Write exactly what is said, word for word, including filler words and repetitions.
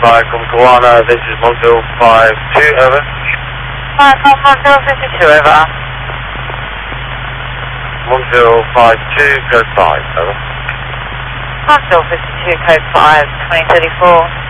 five from Kiwana, this is Montville five two, over. five from Montville fifty-two, over. Montville five two, code five, over. Montville fifty-two, code five, twenty thirty-four.